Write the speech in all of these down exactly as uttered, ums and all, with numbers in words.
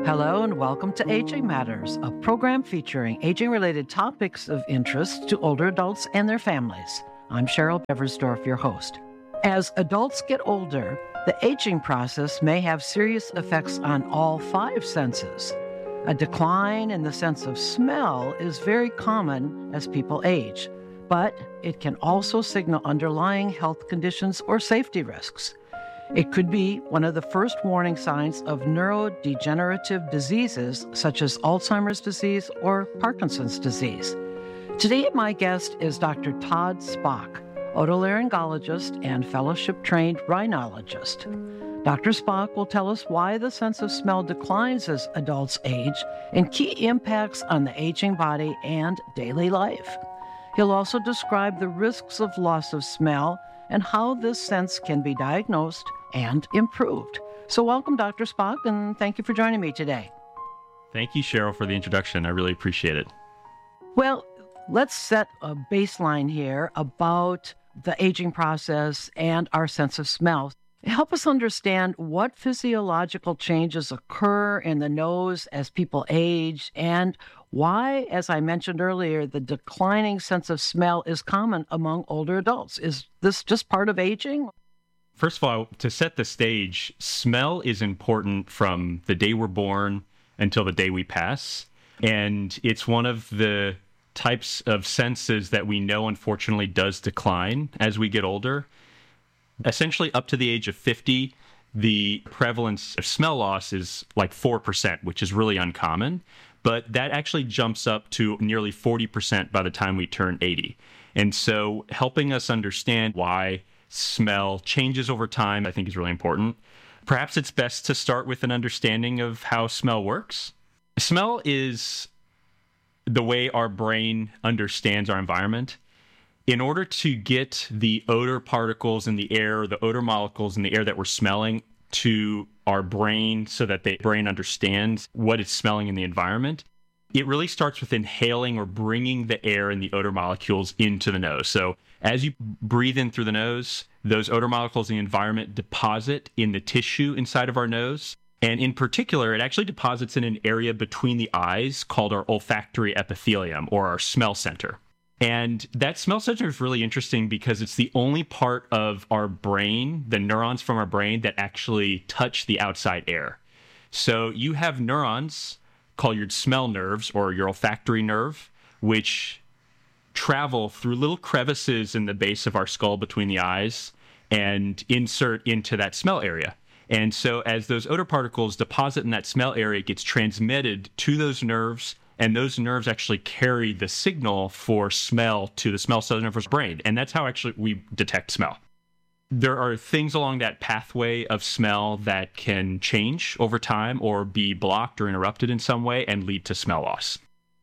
Hello and welcome to Aging Matters, a program featuring aging-related topics of interest to older adults and their families. I'm Cheryl Beversdorf, your host. As adults get older, the aging process may have serious effects on all five senses. A decline in the sense of smell is very common as people age, but it can also signal underlying health conditions or safety risks. It could be one of the first warning signs of neurodegenerative diseases such as Alzheimer's disease or Parkinson's disease. Today, my guest is Doctor Todd Spock, otolaryngologist and fellowship-trained rhinologist. Doctor Spock will tell us why the sense of smell declines as adults age and key impacts on the aging body and daily life. He'll also describe the risks of loss of smell and how this sense can be diagnosed and improved. So welcome, Doctor Spock, and thank you for joining me today. Thank you, Cheryl, for the introduction. I really appreciate it. Well, let's set a baseline here about the aging process and our sense of smell. Help us understand what physiological changes occur in the nose as people age and why, as I mentioned earlier, the declining sense of smell is common among older adults. Is this just part of aging? First of all, to set the stage, smell is important from the day we're born until the day we pass. And it's one of the types of senses that we know, unfortunately, does decline as we get older. Essentially, up to the age of fifty, the prevalence of smell loss is like four percent, which is really uncommon. But that actually jumps up to nearly forty percent by the time we turn eighty. And so helping us understand why smell changes over time, I think, is really important. Perhaps it's best to start with an understanding of how smell works. Smell is the way our brain understands our environment. In order to get the odor particles in the air, the odor molecules in the air that we're smelling to our brain so that the brain understands what it's smelling in the environment, it really starts with inhaling or bringing the air and the odor molecules into the nose. So as you breathe in through the nose, those odor molecules in the environment deposit in the tissue inside of our nose. And in particular, it actually deposits in an area between the eyes called our olfactory epithelium, or our smell center. And that smell center is really interesting because it's the only part of our brain, the neurons from our brain, that actually touch the outside air. So you have neurons called your smell nerves, or your olfactory nerve, which travel through little crevices in the base of our skull between the eyes and insert into that smell area. And so as those odor particles deposit in that smell area, it gets transmitted to those nerves, and those nerves actually carry the signal for smell to the smell center of our brain. And that's how actually we detect smell. There are things along that pathway of smell that can change over time or be blocked or interrupted in some way and lead to smell loss.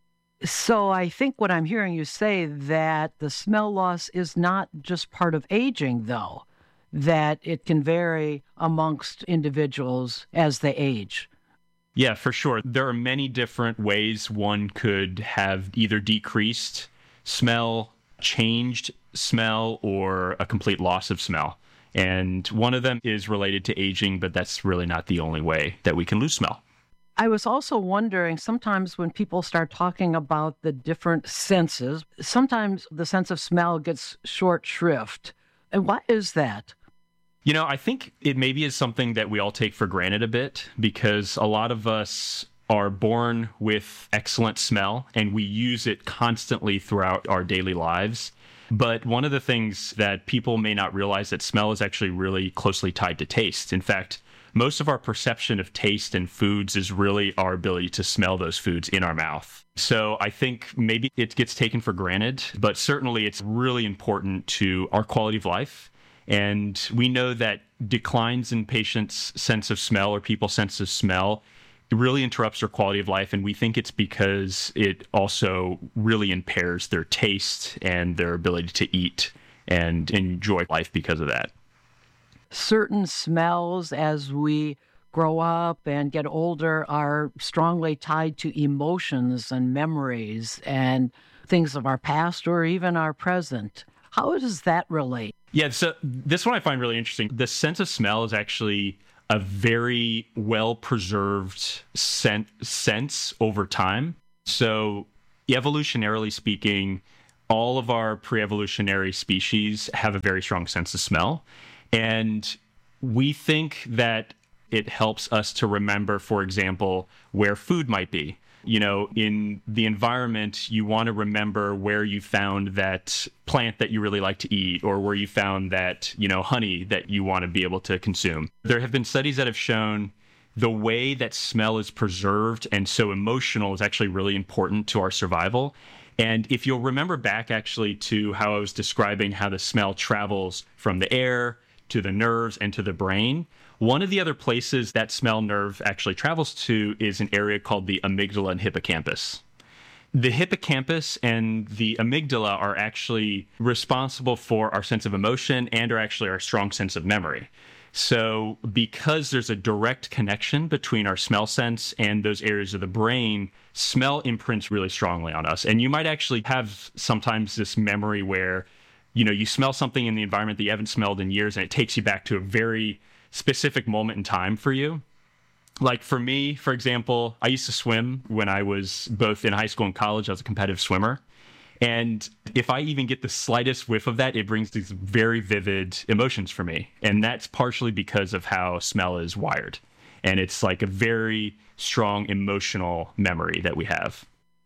So I think what I'm hearing you say that the smell loss is not just part of aging, though, that it can vary amongst individuals as they age. Yeah, for sure. There are many different ways one could have either decreased smell, changed smell, or a complete loss of smell. And one of them is related to aging, but that's really not the only way that we can lose smell. I was also wondering, sometimes when people start talking about the different senses, sometimes the sense of smell gets short shrift. And why is that? You know, I think it maybe is something that we all take for granted a bit because a lot of us are born with excellent smell and we use it constantly throughout our daily lives. But one of the things that people may not realize that smell is actually really closely tied to taste. In fact, most of our perception of taste and foods is really our ability to smell those foods in our mouth. So I think maybe it gets taken for granted, but certainly it's really important to our quality of life. And we know that declines in patients' sense of smell or people's sense of smell really interrupts their quality of life. And we think it's because it also really impairs their taste and their ability to eat and enjoy life because of that. Certain smells as we grow up and get older are strongly tied to emotions and memories and things of our past or even our present. How does that relate? Yeah, so this one I find really interesting. The sense of smell is actually a very well-preserved sen- sense over time. So evolutionarily speaking, all of our pre-evolutionary species have a very strong sense of smell. And we think that it helps us to remember, for example, where food might be. You know, in the environment, you want to remember where you found that plant that you really like to eat, or where you found that, you know, honey that you want to be able to consume. There have been studies that have shown the way that smell is preserved and so emotional is actually really important to our survival. And if you'll remember back actually to how I was describing how the smell travels from the air to the nerves and to the brain, one of the other places that smell nerve actually travels to is an area called the amygdala and hippocampus. The hippocampus and the amygdala are actually responsible for our sense of emotion and are actually our strong sense of memory. So because there's a direct connection between our smell sense and those areas of the brain, smell imprints really strongly on us. And you might actually have sometimes this memory where, you know, you smell something in the environment that you haven't smelled in years, and it takes you back to a very specific moment in time for you. Like for me, for example, I used to swim when I was both in high school and college. I was a competitive swimmer. And if I even get the slightest whiff of that, it brings these very vivid emotions for me. And that's partially because of how smell is wired. And it's like a very strong emotional memory that we have.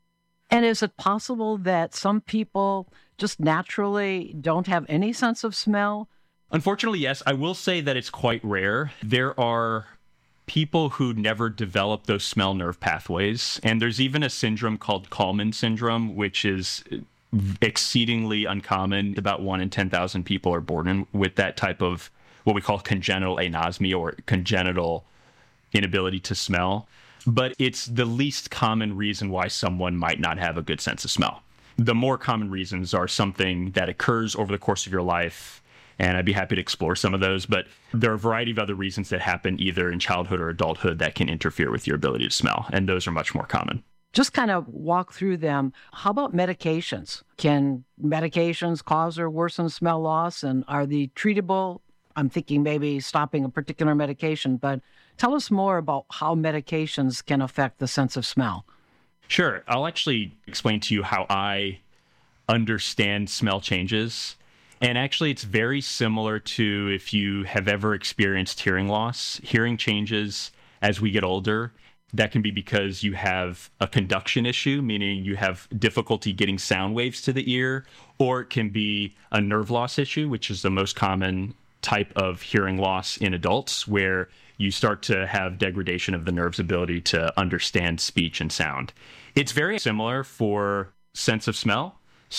And is it possible that some people just naturally don't have any sense of smell? Unfortunately, yes. I will say that it's quite rare. There are people who never develop those smell nerve pathways. And there's even a syndrome called Kallmann syndrome, which is exceedingly uncommon. About one in ten thousand people are born in, with that type of what we call congenital anosmia, or congenital inability to smell. But it's the least common reason why someone might not have a good sense of smell. The more common reasons are something that occurs over the course of your life, and I'd be happy to explore some of those. But there are a variety of other reasons that happen either in childhood or adulthood that can interfere with your ability to smell, and those are much more common. Just kind of walk through them. How about medications? Can medications cause or worsen smell loss, and are they treatable? I'm thinking maybe stopping a particular medication, but tell us more about how medications can affect the sense of smell. Sure. I'll actually explain to you how I understand smell changes. And actually, it's very similar to if you have ever experienced hearing loss. Hearing changes as we get older. That can be because you have a conduction issue, meaning you have difficulty getting sound waves to the ear, or it can be a nerve loss issue, which is the most common type of hearing loss in adults, where you start to have degradation of the nerve's ability to understand speech and sound. It's very similar for sense of smell.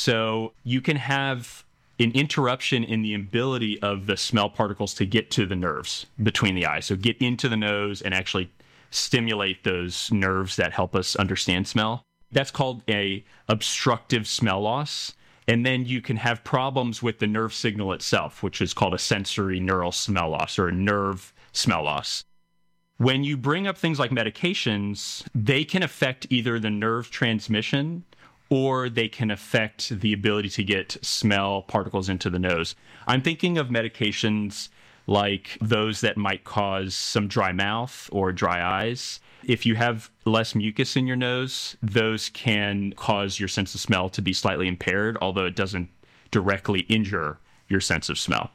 So you can have an interruption in the ability of the smell particles to get to the nerves between the eyes. So get into the nose and actually stimulate those nerves that help us understand smell. That's called a obstructive smell loss. And then you can have problems with the nerve signal itself, which is called a sensory neural smell loss, or a nerve smell loss. When you bring up things like medications, they can affect either the nerve transmission or they can affect the ability to get smell particles into the nose. I'm thinking of medications like those that might cause some dry mouth or dry eyes. If you have less mucus in your nose, those can cause your sense of smell to be slightly impaired, although it doesn't directly injure your sense of smell.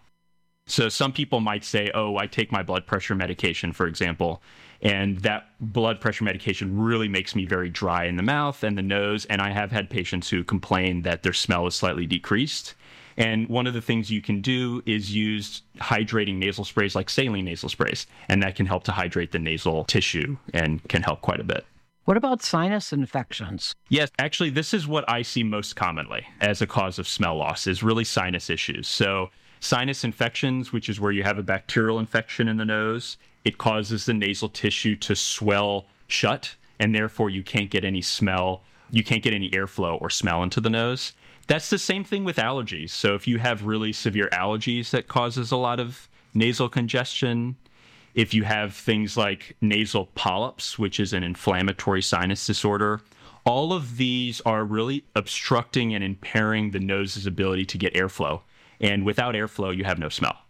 So some people might say, oh, I take my blood pressure medication, for example, and that blood pressure medication really makes me very dry in the mouth and the nose. And I have had patients who complain that their smell is slightly decreased. And one of the things you can do is use hydrating nasal sprays like saline nasal sprays, and that can help to hydrate the nasal tissue and can help quite a bit. What about sinus infections? Yes, actually, this is what I see most commonly as a cause of smell loss, is really sinus issues. So sinus infections, which is where you have a bacterial infection in the nose, it causes the nasal tissue to swell shut, and therefore you can't get any smell, you can't get any airflow or smell into the nose. That's the same thing with allergies. So if you have really severe allergies, that causes a lot of nasal congestion. If you have things like nasal polyps, which is an inflammatory sinus disorder, all of these are really obstructing and impairing the nose's ability to get airflow. And without airflow, you have no smell.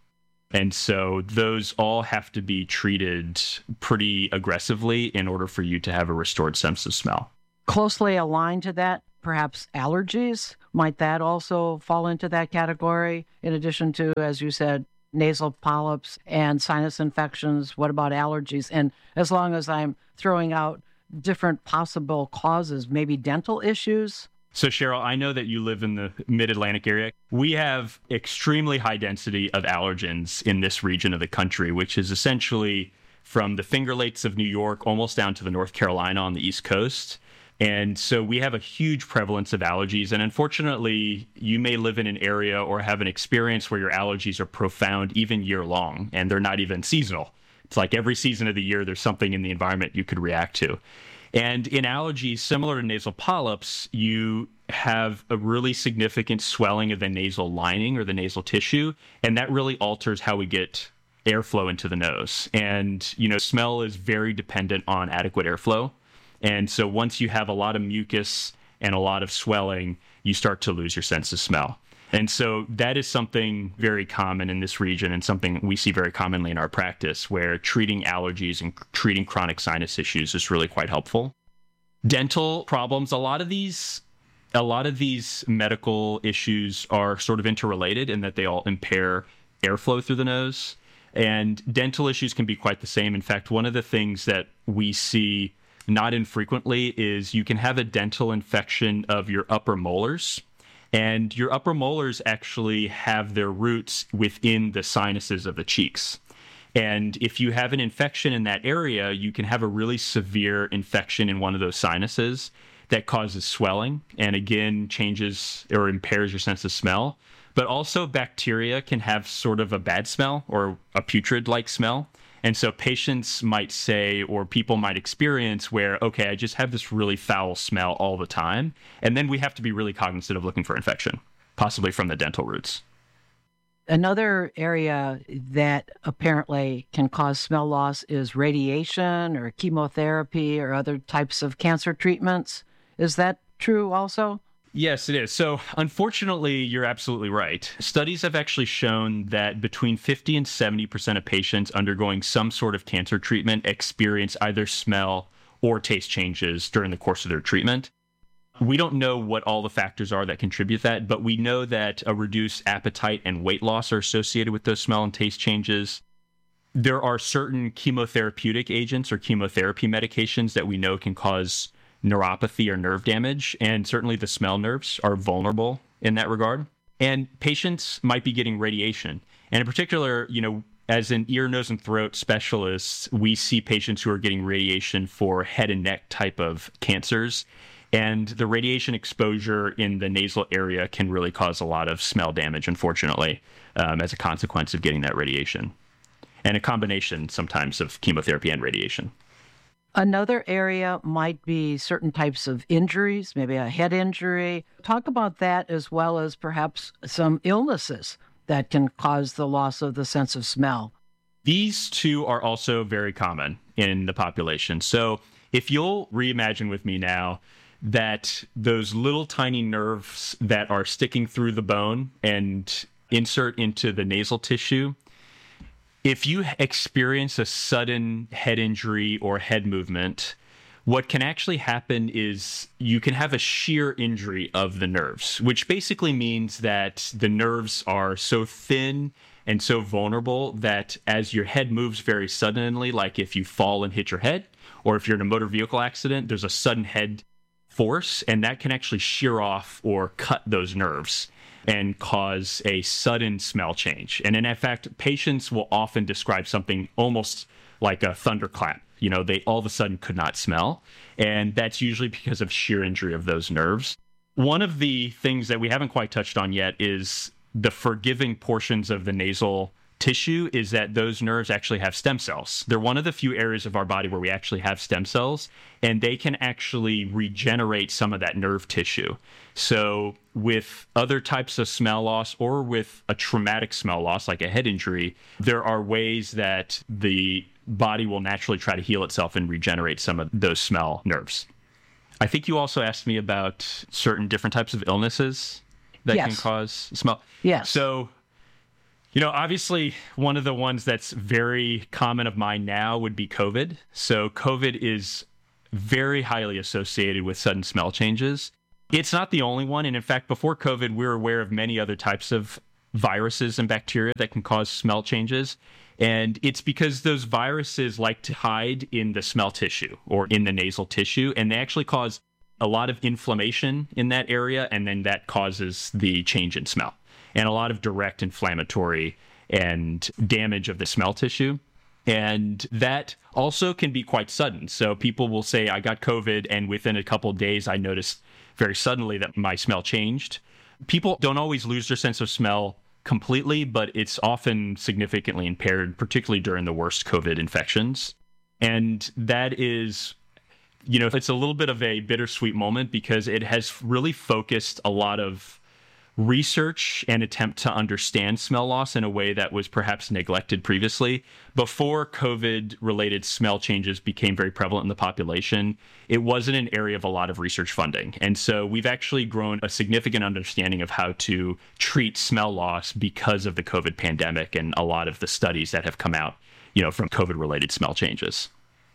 And so those all have to be treated pretty aggressively in order for you to have a restored sense of smell. Closely aligned to that, perhaps allergies. Might that also fall into that category? In addition to, as you said, nasal polyps and sinus infections, what about allergies? And as long as I'm throwing out different possible causes, maybe dental issues? So, Cheryl, I know that you live in the mid-Atlantic area. We have extremely high density of allergens in this region of the country, which is essentially from the Finger Lakes of New York almost down to the North Carolina on the East Coast. And so we have a huge prevalence of allergies. And unfortunately, you may live in an area or have an experience where your allergies are profound even year long, and they're not even seasonal. It's like every season of the year, there's something in the environment you could react to. And in allergies, similar to nasal polyps, you have a really significant swelling of the nasal lining or the nasal tissue, and that really alters how we get airflow into the nose. And, you know, smell is very dependent on adequate airflow. And so once you have a lot of mucus and a lot of swelling, you start to lose your sense of smell. And so that is something very common in this region and something we see very commonly in our practice, where treating allergies and treating chronic sinus issues is really quite helpful. Dental problems, a lot of these a lot of these medical issues are sort of interrelated in that they all impair airflow through the nose. And dental issues can be quite the same. In fact, one of the things that we see not infrequently is you can have a dental infection of your upper molars. And your upper molars actually have their roots within the sinuses of the cheeks. And if you have an infection in that area, you can have a really severe infection in one of those sinuses that causes swelling and, again, changes or impairs your sense of smell. But also bacteria can have sort of a bad smell or a putrid-like smell. And so patients might say, or people might experience where, okay, I just have this really foul smell all the time. And then we have to be really cognizant of looking for infection, possibly from the dental roots. Another area that apparently can cause smell loss is radiation or chemotherapy or other types of cancer treatments. Is that true also? Yes, it is. So unfortunately, you're absolutely right. Studies have actually shown that between fifty and seventy percent of patients undergoing some sort of cancer treatment experience either smell or taste changes during the course of their treatment. We don't know what all the factors are that contribute that, but we know that a reduced appetite and weight loss are associated with those smell and taste changes. There are certain chemotherapeutic agents or chemotherapy medications that we know can cause neuropathy or nerve damage, and certainly the smell nerves are vulnerable in that regard. And patients might be getting radiation. And in particular, you know, as an ear, nose, and throat specialist, we see patients who are getting radiation for head and neck type of cancers. And the radiation exposure in the nasal area can really cause a lot of smell damage, unfortunately, um, as a consequence of getting that radiation. And a combination sometimes of chemotherapy and radiation. Another area might be certain types of injuries, maybe a head injury. Talk about that, as well as perhaps some illnesses that can cause the loss of the sense of smell. These two are also very common in the population. So if you'll reimagine with me now that those little tiny nerves that are sticking through the bone and insert into the nasal tissue, if you experience a sudden head injury or head movement, what can actually happen is you can have a shear injury of the nerves, which basically means that the nerves are so thin and so vulnerable that as your head moves very suddenly, like if you fall and hit your head, or if you're in a motor vehicle accident, there's a sudden head force, and that can actually shear off or cut those nerves and cause a sudden smell change. And in fact, patients will often describe something almost like a thunderclap. You know, they all of a sudden could not smell. And that's usually because of shear injury of those nerves. One of the things that we haven't quite touched on yet is the forgiving portions of the nasal tissue is that those nerves actually have stem cells. They're one of the few areas of our body where we actually have stem cells, and they can actually regenerate some of that nerve tissue. So with other types of smell loss or with a traumatic smell loss, like a head injury, there are ways that the body will naturally try to heal itself and regenerate some of those smell nerves. I think you also asked me about certain different types of illnesses that yes. can cause smell. Yes. So You know, obviously, one of the ones that's very common of mine now would be COVID. So COVID is very highly associated with sudden smell changes. It's not the only one. And in fact, before COVID, we were aware of many other types of viruses and bacteria that can cause smell changes. And it's because those viruses like to hide in the smell tissue or in the nasal tissue, and they actually cause a lot of inflammation in that area, and then that causes the change in smell and a lot of direct inflammatory and damage of the smell tissue. And that also can be quite sudden. So people will say, I got COVID, and within a couple of days, I noticed very suddenly that my smell changed. People don't always lose their sense of smell completely, but it's often significantly impaired, particularly during the worst COVID infections. And that is, you know, it's a little bit of a bittersweet moment because it has really focused a lot of research and attempt to understand smell loss in a way that was perhaps neglected previously. Before COVID-related smell changes became very prevalent in the population, it wasn't an area of a lot of research funding. And so we've actually grown a significant understanding of how to treat smell loss because of the COVID pandemic and a lot of the studies that have come out, you know, from COVID-related smell changes.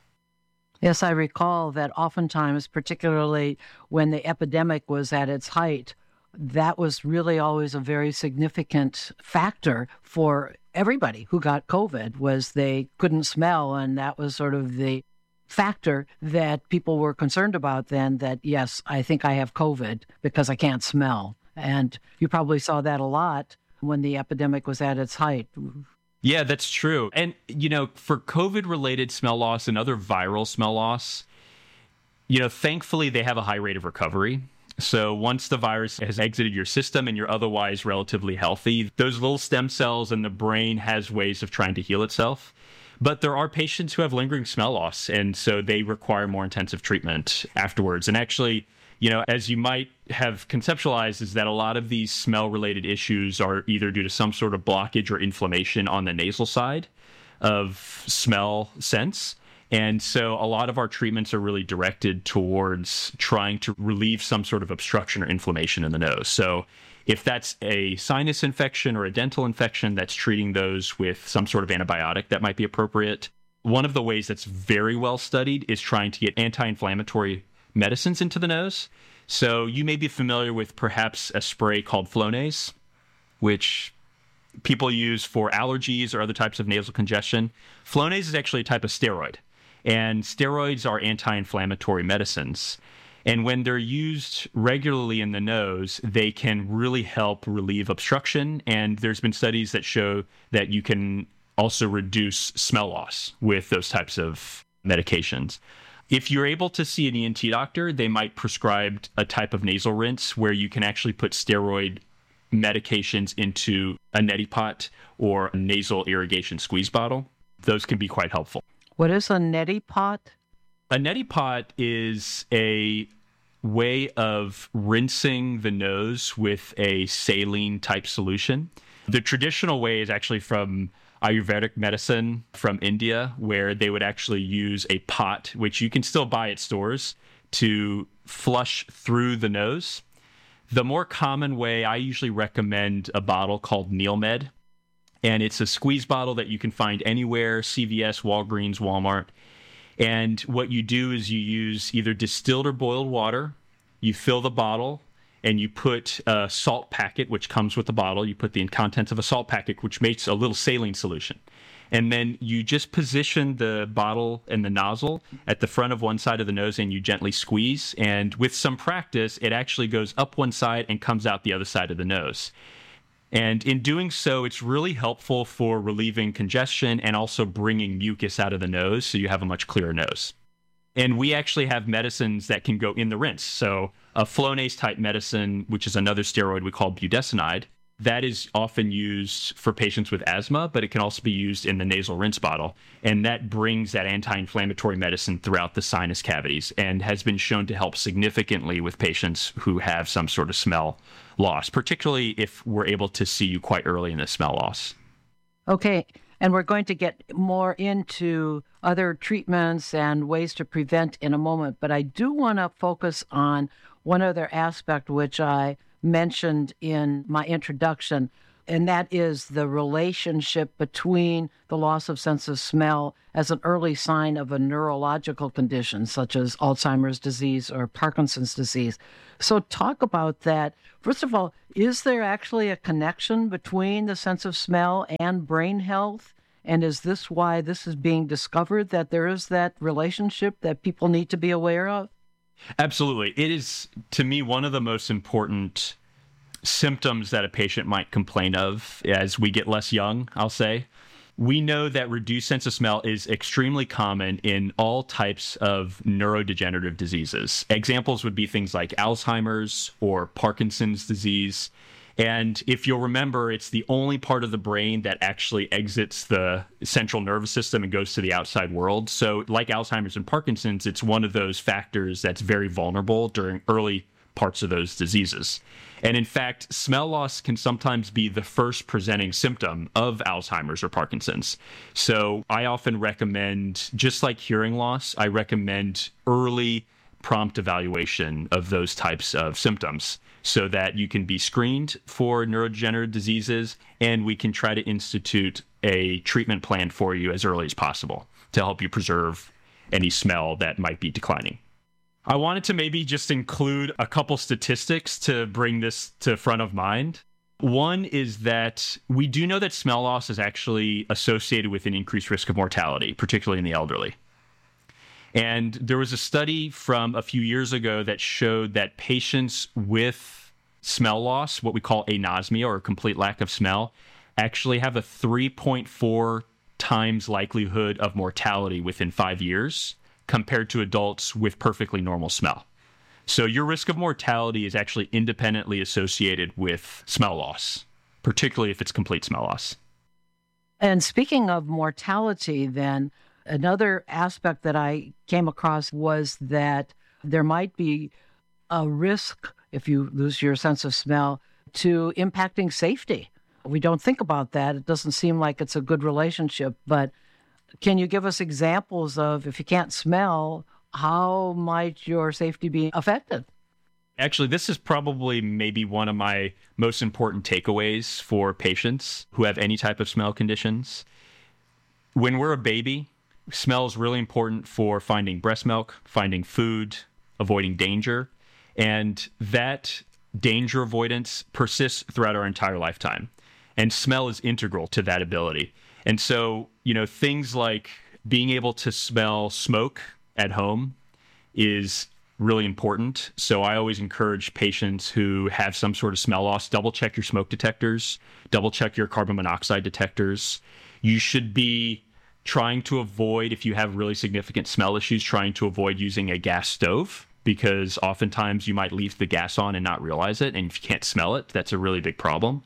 Yes, I recall that oftentimes, particularly when the epidemic was at its height, that was really always a very significant factor for everybody who got COVID, was they couldn't smell. And that was sort of the factor that people were concerned about then, that, yes, I think I have COVID because I can't smell. And you probably saw that a lot when the epidemic was at its height. Yeah, that's true. And, you know, for COVID-related smell loss and other viral smell loss, you know, thankfully they have a high rate of recovery. So once the virus has exited your system and you're otherwise relatively healthy, those little stem cells in the brain has ways of trying to heal itself. But there are patients who have lingering smell loss, and so they require more intensive treatment afterwards. And actually, you know, as you might have conceptualized, is that a lot of these smell-related issues are either due to some sort of blockage or inflammation on the nasal side of smell sense. And so a lot of our treatments are really directed towards trying to relieve some sort of obstruction or inflammation in the nose. So if that's a sinus infection or a dental infection, that's treating those with some sort of antibiotic that might be appropriate. One of the ways that's very well studied is trying to get anti-inflammatory medicines into the nose. So you may be familiar with perhaps a spray called Flonase, which people use for allergies or other types of nasal congestion. Flonase is actually a type of steroid. And steroids are anti-inflammatory medicines. And when they're used regularly in the nose, they can really help relieve obstruction. And there's been studies that show that you can also reduce smell loss with those types of medications. If you're able to see an E N T doctor, they might prescribe a type of nasal rinse where you can actually put steroid medications into a neti pot or a nasal irrigation squeeze bottle. Those can be quite helpful. What is a neti pot? A neti pot is a way of rinsing the nose with a saline type solution. The traditional way is actually from Ayurvedic medicine from India, where they would actually use a pot, which you can still buy at stores, to flush through the nose. The more common way, I usually recommend a bottle called NeilMed. And it's a squeeze bottle that you can find anywhere, C V S, Walgreens, Walmart. And what you do is you use either distilled or boiled water. You fill the bottle, and you put a salt packet, which comes with the bottle. You put the contents of a salt packet, which makes a little saline solution. And then you just position the bottle and the nozzle at the front of one side of the nose, and you gently squeeze. And with some practice, it actually goes up one side and comes out the other side of the nose. And in doing so, it's really helpful for relieving congestion and also bringing mucus out of the nose so you have a much clearer nose. And we actually have medicines that can go in the rinse. So a Flonase type medicine, which is another steroid we call budesonide, that is often used for patients with asthma, but it can also be used in the nasal rinse bottle. And that brings that anti-inflammatory medicine throughout the sinus cavities and has been shown to help significantly with patients who have some sort of smell loss, particularly if we're able to see you quite early in the smell loss. Okay, and we're going to get more into other treatments and ways to prevent in a moment, but I do want to focus on one other aspect which I mentioned in my introduction, and that is the relationship between the loss of sense of smell as an early sign of a neurological condition, such as Alzheimer's disease or Parkinson's disease. So talk about that. First of all, is there actually a connection between the sense of smell and brain health? And is this why this is being discovered, that there is that relationship that people need to be aware of? Absolutely. It is, to me, one of the most important symptoms that a patient might complain of as we get less young, I'll say. We know that reduced sense of smell is extremely common in all types of neurodegenerative diseases. Examples would be things like Alzheimer's or Parkinson's disease. And if you'll remember, it's the only part of the brain that actually exits the central nervous system and goes to the outside world. So like Alzheimer's and Parkinson's, it's one of those factors that's very vulnerable during early parts of those diseases. And in fact, smell loss can sometimes be the first presenting symptom of Alzheimer's or Parkinson's. So I often recommend, just like hearing loss, I recommend early prompt evaluation of those types of symptoms so that you can be screened for neurodegenerative diseases, and we can try to institute a treatment plan for you as early as possible to help you preserve any smell that might be declining. I wanted to maybe just include a couple statistics to bring this to front of mind. One is that we do know that smell loss is actually associated with an increased risk of mortality, particularly in the elderly. And there was a study from a few years ago that showed that patients with smell loss, what we call anosmia or complete lack of smell, actually have a three point four times likelihood of mortality within five years compared to adults with perfectly normal smell. So your risk of mortality is actually independently associated with smell loss, particularly if it's complete smell loss. And speaking of mortality, then, another aspect that I came across was that there might be a risk, if you lose your sense of smell, to impacting safety. We don't think about that. It doesn't seem like it's a good relationship, but can you give us examples of, if you can't smell, how might your safety be affected? Actually, this is probably maybe one of my most important takeaways for patients who have any type of smell conditions. When we're a baby, smell is really important for finding breast milk, finding food, avoiding danger, and that danger avoidance persists throughout our entire lifetime. And smell is integral to that ability. And so, you know, things like being able to smell smoke at home is really important. So I always encourage patients who have some sort of smell loss, double check your smoke detectors, double check your carbon monoxide detectors. You should be trying to avoid, if you have really significant smell issues, trying to avoid using a gas stove, because oftentimes you might leave the gas on and not realize it. And if you can't smell it, that's a really big problem.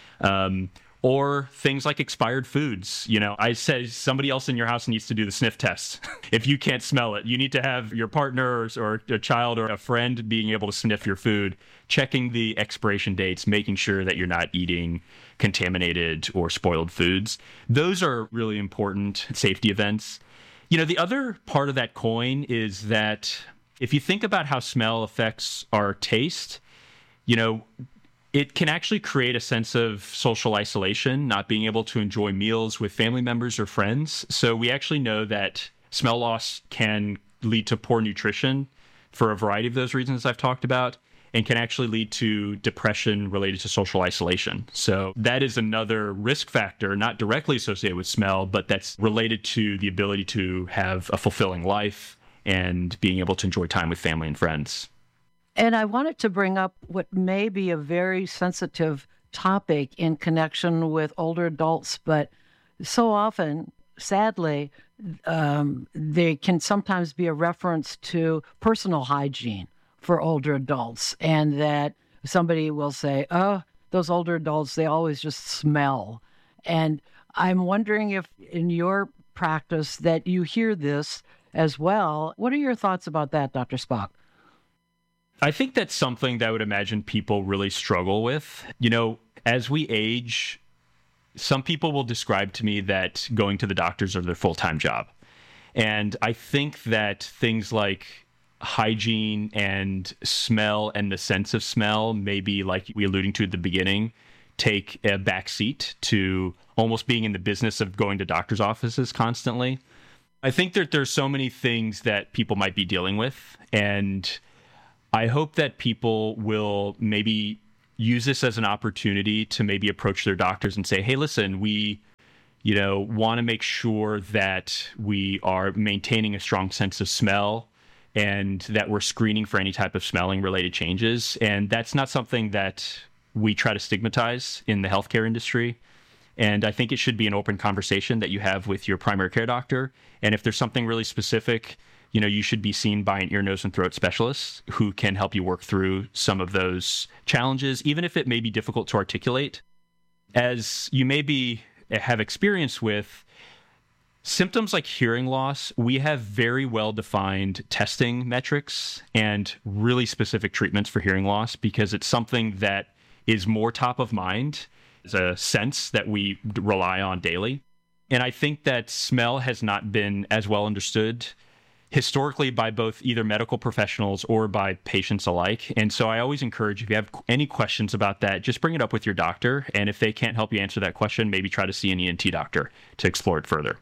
Um, Or things like expired foods. You know, I say somebody else in your house needs to do the sniff test. If you can't smell it, you need to have your partner or, or a child or a friend being able to sniff your food, checking the expiration dates, making sure that you're not eating contaminated or spoiled foods. Those are really important safety events. You know, the other part of that coin is that if you think about how smell affects our taste, you know, it can actually create a sense of social isolation, not being able to enjoy meals with family members or friends. So we actually know that smell loss can lead to poor nutrition for a variety of those reasons I've talked about, and can actually lead to depression related to social isolation. So that is another risk factor, not directly associated with smell, but that's related to the ability to have a fulfilling life and being able to enjoy time with family and friends. And I wanted to bring up what may be a very sensitive topic in connection with older adults, but so often, sadly, um, they can sometimes be a reference to personal hygiene for older adults, and that somebody will say, oh, those older adults, they always just smell. And I'm wondering if in your practice that you hear this as well. What are your thoughts about that, Doctor Spock? I think that's something that I would imagine people really struggle with. You know, as we age, some people will describe to me that going to the doctors are their full-time job. And I think that things like hygiene and smell and the sense of smell, maybe like we alluding to at the beginning, take a back seat to almost being in the business of going to doctor's offices constantly. I think that there's so many things that people might be dealing with, and I hope that people will maybe use this as an opportunity to maybe approach their doctors and say, hey, listen, we, you know, want to make sure that we are maintaining a strong sense of smell and that we're screening for any type of smelling related changes. And that's not something that we try to stigmatize in the healthcare industry. And I think it should be an open conversation that you have with your primary care doctor. And if there's something really specific, you know, you should be seen by an ear, nose, and throat specialist who can help you work through some of those challenges, even if it may be difficult to articulate. As you maybe have experience with, symptoms like hearing loss, we have very well-defined testing metrics and really specific treatments for hearing loss because it's something that is more top of mind. It's a sense that we rely on daily. And I think that smell has not been as well understood historically by both either medical professionals or by patients alike. And so I always encourage, if you have any questions about that, just bring it up with your doctor. And if they can't help you answer that question, maybe try to see an E N T doctor to explore it further.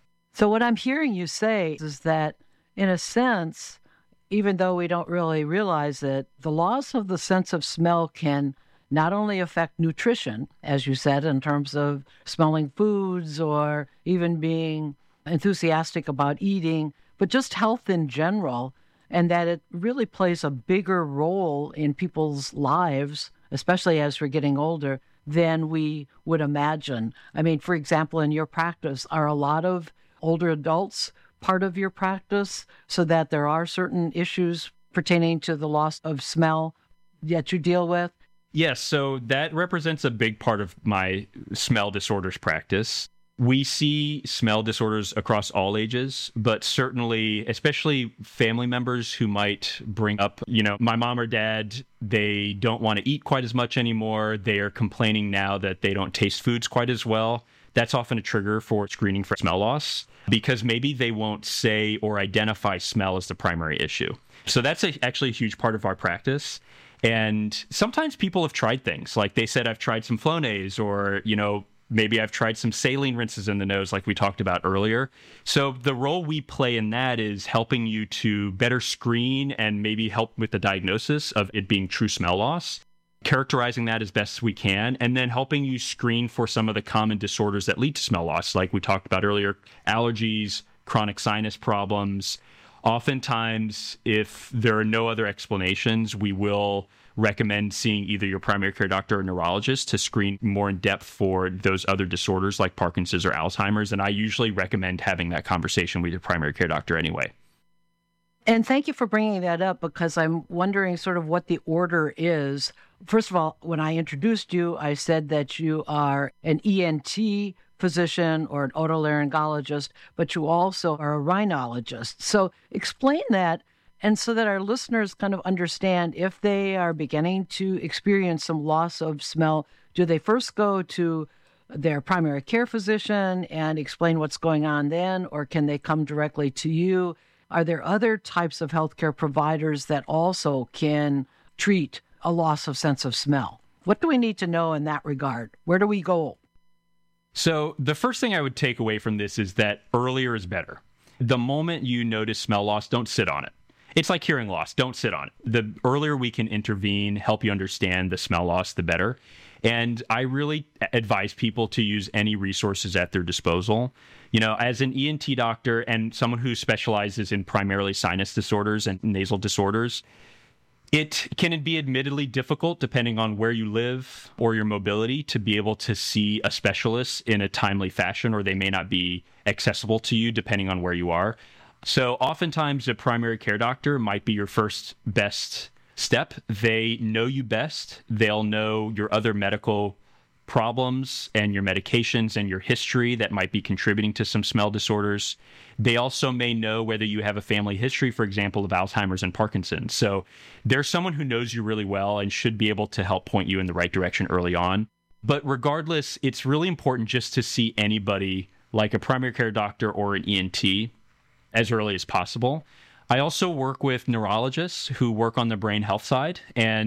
So what I'm hearing you say is that, in a sense, even though we don't really realize it, the loss of the sense of smell can not only affect nutrition, as you said, in terms of smelling foods or even being enthusiastic about eating, but just health in general, and that it really plays a bigger role in people's lives, especially as we're getting older, than we would imagine. I mean, for example, in your practice, are a lot of older adults part of your practice so that there are certain issues pertaining to the loss of smell that you deal with? Yes, so that represents a big part of my smell disorders practice. We see smell disorders across all ages, but certainly, especially family members who might bring up, you know, my mom or dad, they don't want to eat quite as much anymore. They are complaining now that they don't taste foods quite as well. That's often a trigger for screening for smell loss because maybe they won't say or identify smell as the primary issue. So that's a, actually a huge part of our practice. And sometimes people have tried things like they said, I've tried some Flonase, or, you know, maybe I've tried some saline rinses in the nose like we talked about earlier. So the role we play in that is helping you to better screen and maybe help with the diagnosis of it being true smell loss, characterizing that as best we can, and then helping you screen for some of the common disorders that lead to smell loss, like we talked about earlier, allergies, chronic sinus problems. Oftentimes, if there are no other explanations, we will recommend seeing either your primary care doctor or neurologist to screen more in depth for those other disorders like Parkinson's or Alzheimer's. And I usually recommend having that conversation with your primary care doctor anyway. And thank you for bringing that up because I'm wondering sort of what the order is. First of all, when I introduced you, I said that you are an E N T physician or an otolaryngologist, but you also are a rhinologist. So explain that, and so that our listeners kind of understand if they are beginning to experience some loss of smell, do they first go to their primary care physician and explain what's going on then, or can they come directly to you? Are there other types of healthcare providers that also can treat a loss of sense of smell? What do we need to know in that regard? Where do we go? So the first thing I would take away from this is that earlier is better. The moment you notice smell loss, don't sit on it. It's like hearing loss. Don't sit on it. The earlier we can intervene, help you understand the smell loss, the better. And I really advise people to use any resources at their disposal. You know, as an E N T doctor and someone who specializes in primarily sinus disorders and nasal disorders, it can be admittedly difficult, depending on where you live or your mobility, to be able to see a specialist in a timely fashion, or they may not be accessible to you depending on where you are. So oftentimes a primary care doctor might be your first best step. They know you best. They'll know your other medical problems and your medications and your history that might be contributing to some smell disorders. They also may know whether you have a family history, for example, of Alzheimer's and Parkinson's. So there's someone who knows you really well and should be able to help point you in the right direction early on. But regardless, it's really important just to see anybody like a primary care doctor or an E N T as early as possible. I also work with neurologists who work on the brain health side, and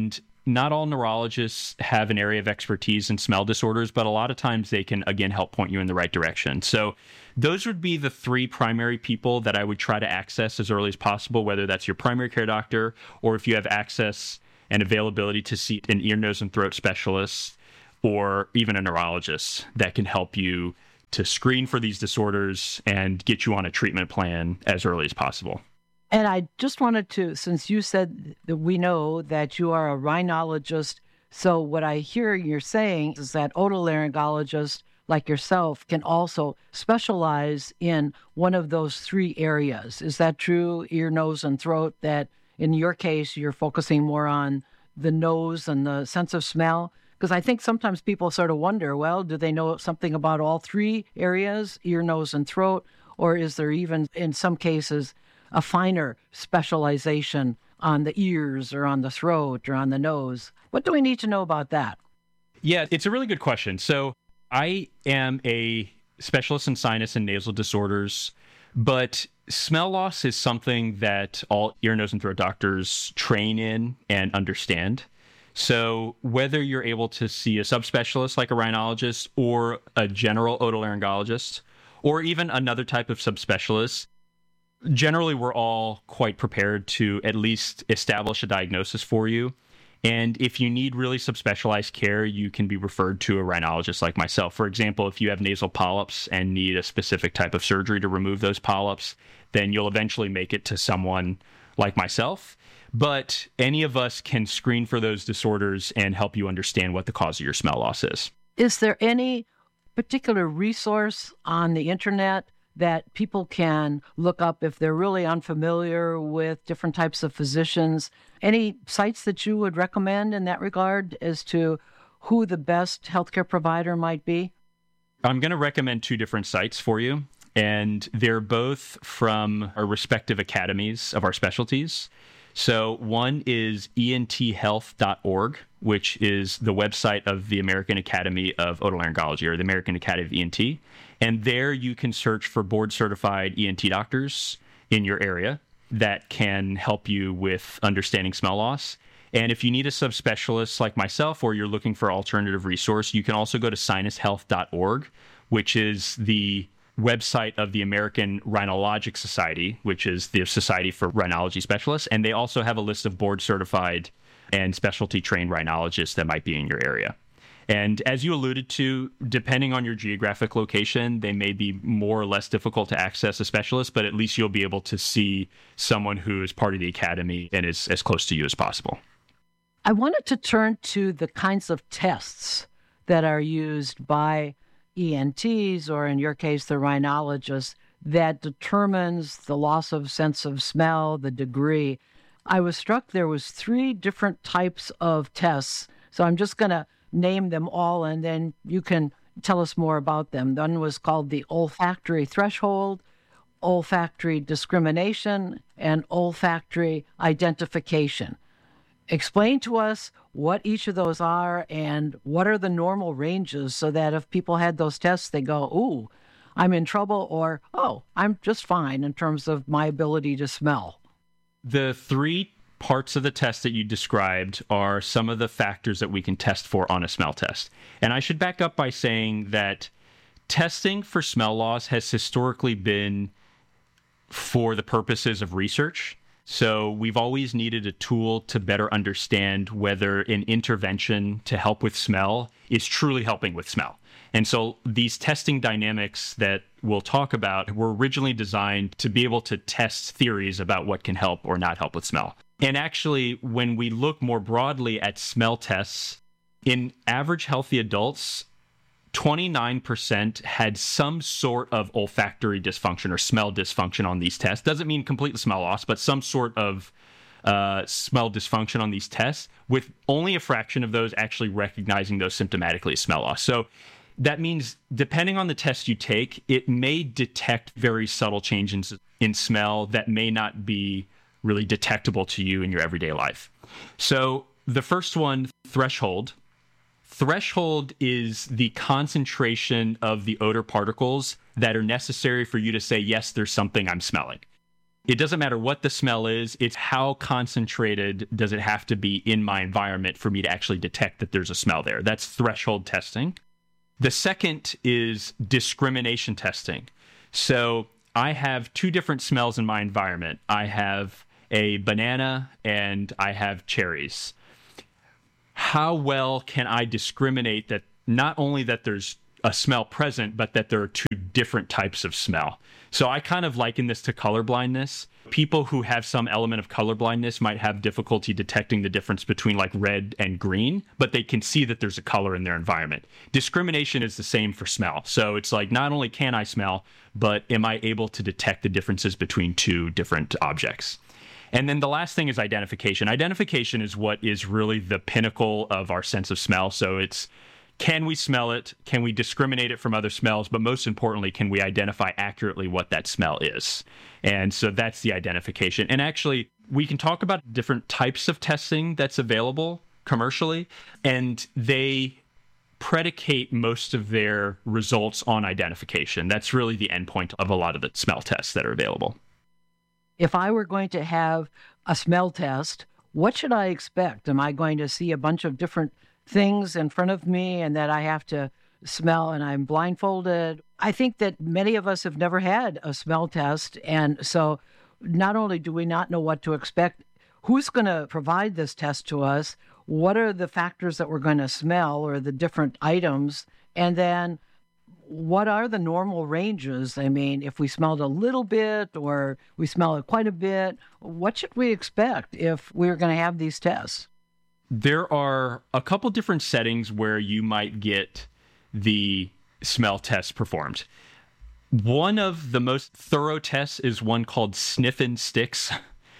not all neurologists have an area of expertise in smell disorders, but a lot of times they can, again, help point you in the right direction. So those would be the three primary people that I would try to access as early as possible, whether that's your primary care doctor or if you have access and availability to see an ear, nose, and throat specialist or even a neurologist that can help you to screen for these disorders and get you on a treatment plan as early as possible. And I just wanted to, since you said that we know that you are a rhinologist, so what I hear you're saying is that otolaryngologists like yourself can also specialize in one of those three areas. Is that true? Ear, nose, and throat, that in your case, you're focusing more on the nose and the sense of smell? Because I think sometimes people sort of wonder, well, do they know something about all three areas, ear, nose, and throat? Or is there even, in some cases, a finer specialization on the ears or on the throat or on the nose? What do we need to know about that? Yeah, it's a really good question. So I am a specialist in sinus and nasal disorders, but smell loss is something that all ear, nose, and throat doctors train in and understand. So whether you're able to see a subspecialist like a rhinologist or a general otolaryngologist, or even another type of subspecialist, generally, we're all quite prepared to at least establish a diagnosis for you. And if you need really subspecialized care, you can be referred to a rhinologist like myself. For example, if you have nasal polyps and need a specific type of surgery to remove those polyps, then you'll eventually make it to someone like myself. But any of us can screen for those disorders and help you understand what the cause of your smell loss is. Is there any particular resource on the internet that people can look up if they're really unfamiliar with different types of physicians? Any sites that you would recommend in that regard as to who the best healthcare provider might be? I'm going to recommend two different sites for you, and they're both from our respective academies of our specialties. So one is E N T health dot org, which is the website of the American Academy of Otolaryngology, or the American Academy of E N T. And there you can search for board-certified E N T doctors in your area that can help you with understanding smell loss. And if you need a subspecialist like myself, or you're looking for alternative resource, you can also go to sinus health dot org, which is the website of the American Rhinologic Society, which is the Society for Rhinology Specialists. And they also have a list of board-certified and specialty-trained rhinologists that might be in your area. And as you alluded to, depending on your geographic location, they may be more or less difficult to access a specialist, but at least you'll be able to see someone who is part of the academy and is as close to you as possible. I wanted to turn to the kinds of tests that are used by E N Ts, or in your case, the rhinologist, that determines the loss of sense of smell, the degree. I was struck there was three different types of tests, so I'm just going to name them all, and then you can tell us more about them. One was called the olfactory threshold, olfactory discrimination, and olfactory identification. Explain to us what each of those are and what are the normal ranges, so that if people had those tests, they go, ooh, I'm in trouble, or, oh, I'm just fine in terms of my ability to smell. The three parts of the test that you described are some of the factors that we can test for on a smell test. And I should back up by saying that testing for smell loss has historically been for the purposes of research. So we've always needed a tool to better understand whether an intervention to help with smell is truly helping with smell. And so these testing dynamics that we'll talk about were originally designed to be able to test theories about what can help or not help with smell. And actually, when we look more broadly at smell tests, in average healthy adults, twenty-nine percent had some sort of olfactory dysfunction or smell dysfunction on these tests. Doesn't mean complete smell loss, but some sort of uh, smell dysfunction on these tests, with only a fraction of those actually recognizing those symptomatically as smell loss. So that means depending on the test you take, it may detect very subtle changes in smell that may not be really detectable to you in your everyday life. So the first one, threshold. Threshold is the concentration of the odor particles that are necessary for you to say, yes, there's something I'm smelling. It doesn't matter what the smell is, it's how concentrated does it have to be in my environment for me to actually detect that there's a smell there. That's threshold testing. The second is discrimination testing. So I have two different smells in my environment. I have a banana and I have cherries. How well can I discriminate that not only that there's a smell present, but that there are two different types of smell? So I kind of liken this to color blindness. People who have some element of color blindness might have difficulty detecting the difference between like red and green, but they can see that there's a color in their environment. Discrimination is the same for smell. So it's like, not only can I smell, but am I able to detect the differences between two different objects? And then the last thing is identification. Identification is what is really the pinnacle of our sense of smell. So it's, can we smell it? Can we discriminate it from other smells? But most importantly, can we identify accurately what that smell is? And so that's the identification. And actually, we can talk about different types of testing that's available commercially, and they predicate most of their results on identification. That's really the endpoint of a lot of the smell tests that are available. If I were going to have a smell test, what should I expect? Am I going to see a bunch of different things in front of me and that I have to smell and I'm blindfolded? I think that many of us have never had a smell test. And so not only do we not know what to expect, who's going to provide this test to us? What are the factors that we're going to smell or the different items? And then what are the normal ranges? I mean, if we smelled a little bit or we smell it quite a bit, what should we expect if we're going to have these tests? There are a couple different settings where you might get the smell test performed. One of the most thorough tests is one called Sniffin' Sticks.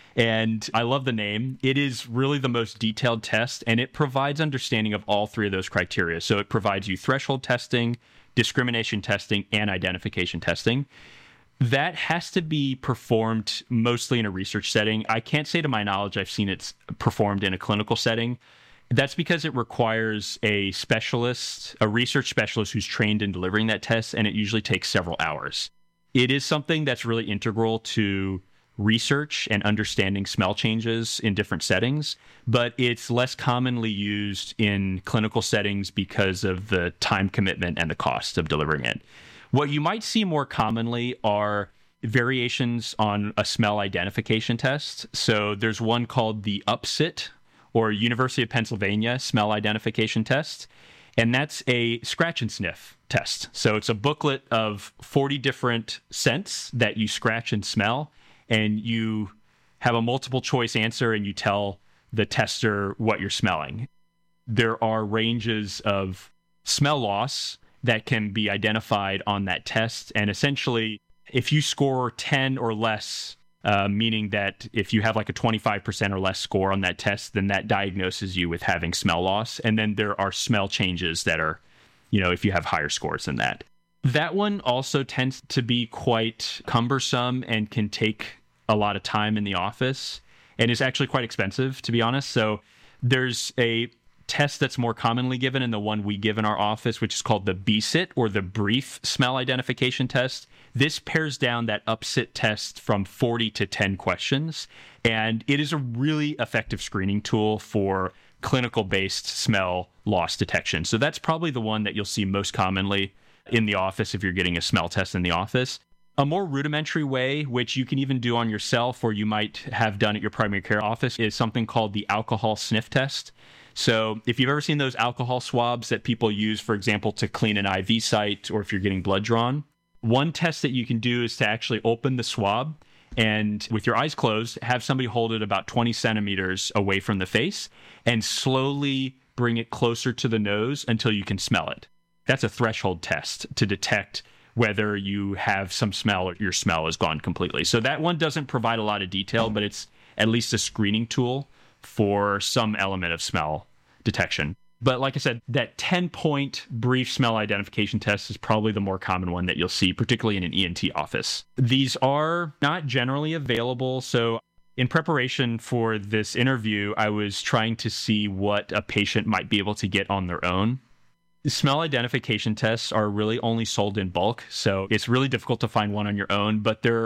And I love the name. It is really the most detailed test, and it provides understanding of all three of those criteria. So it provides you threshold testing, discrimination testing, and identification testing. That has to be performed mostly in a research setting. I can't say to my knowledge I've seen it performed in a clinical setting. That's because it requires a specialist, a research specialist who's trained in delivering that test, and it usually takes several hours. It is something that's really integral to research and understanding smell changes in different settings, but it's less commonly used in clinical settings because of the time commitment and the cost of delivering it. What you might see more commonly are variations on a smell identification test. So there's one called the U P S I T, or University of Pennsylvania Smell Identification Test, and that's a scratch and sniff test. So it's a booklet of forty different scents that you scratch and smell, and you have a multiple choice answer and you tell the tester what you're smelling. There are ranges of smell loss that can be identified on that test. And essentially, if you score ten or less, uh, meaning that if you have like a twenty-five percent or less score on that test, then that diagnoses you with having smell loss. And then there are smell changes that are, you know, if you have higher scores than that. That one also tends to be quite cumbersome and can take a lot of time in the office, and is actually quite expensive, to be honest. So there's a test that's more commonly given, and the one we give in our office, which is called the B S I T, or the Brief Smell Identification Test. This pares down that U P S I T test from forty to ten questions, and it is a really effective screening tool for clinical-based smell loss detection. So that's probably the one that you'll see most commonly in the office if you're getting a smell test in the office. A more rudimentary way, which you can even do on yourself or you might have done at your primary care office, is something called the alcohol sniff test. So if you've ever seen those alcohol swabs that people use, for example, to clean an I V site, or if you're getting blood drawn, one test that you can do is to actually open the swab and, with your eyes closed, have somebody hold it about twenty centimeters away from the face and slowly bring it closer to the nose until you can smell it. That's a threshold test to detect whether you have some smell or your smell is gone completely. So that one doesn't provide a lot of detail, but it's at least a screening tool for some element of smell detection. But like I said, that ten-point brief smell identification test is probably the more common one that you'll see, particularly in an E N T office. These are not generally available. So in preparation for this interview, I was trying to see what a patient might be able to get on their own. Smell identification tests are really only sold in bulk, so it's really difficult to find one on your own, but there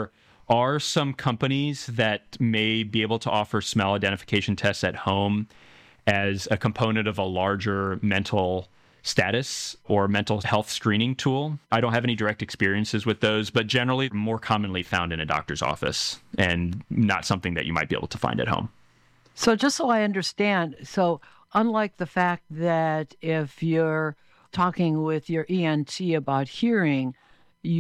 are some companies that may be able to offer smell identification tests at home as a component of a larger mental status or mental health screening tool. I don't have any direct experiences with those, but generally more commonly found in a doctor's office and not something that you might be able to find at home. So just so I understand, so unlike the fact that if you're talking with your E N T about hearing,